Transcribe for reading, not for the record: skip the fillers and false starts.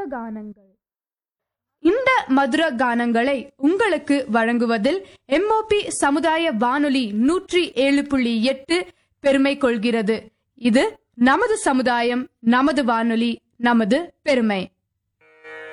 கானங்கள். இந்த மதுர கானங்களை உங்களுக்கு வழங்குவதில் எம்ஓபி சமுதாய வானொலி 107.8 பெருமை கொள்கிறது. இது நமது சமுதாயம், நமது வானொலி, நமது பெருமை.